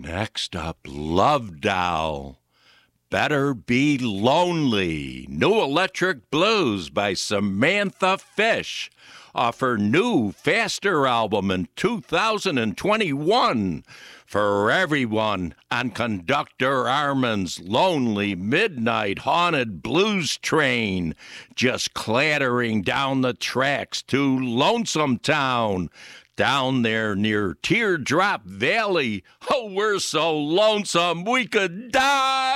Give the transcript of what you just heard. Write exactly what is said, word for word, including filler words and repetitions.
Next up, Love Doll. Better Be Lonely. New Electric Blues by Samantha Fish off her new Faster album in two thousand twenty-one. For everyone on Conductor Armin's lonely midnight haunted blues train, just clattering down the tracks to Lonesome Town. Down there near Teardrop Valley, oh, we're so lonesome we could die.